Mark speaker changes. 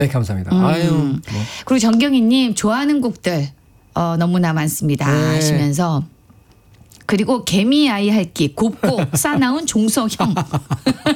Speaker 1: 네, 감사합니다. 아유. 뭐.
Speaker 2: 그리고 정경희님 좋아하는 곡들 너무나 많습니다
Speaker 1: 네.
Speaker 2: 하시면서 그리고 개미 아이 할기 곱고 싸나운 종석형